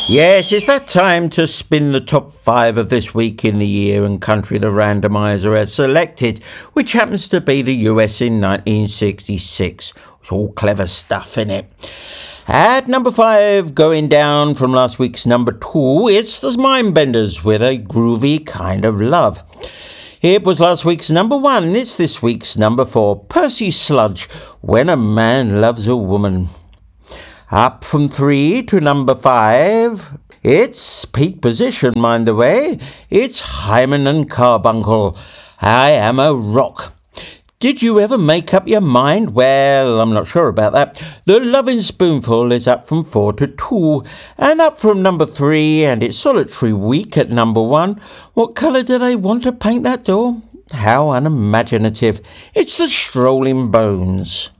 Yes, it's that time to spin the top 5 of this week in the year and country the randomizer has selected, which happens to be the US in 1966. It's all clever stuff, innit? At number 5, going down from last week's number 2, it's the Mindbenders with A Groovy Kind of Love. It was last week's number 1, it's this week's number 4, Percy Sludge, When a Man Loves a Woman. Up from 3 to number 5, it's peak position, mind the way, it's Hyman and Carbuncle, I Am a Rock. Did you ever make up your mind? Well, I'm not sure about that. The Lovin' Spoonful is up from 4 to 2, and up from number 3, and it's Solitary Week at number 1. What colour do they want to paint that door? How unimaginative. It's the Strolling Bones.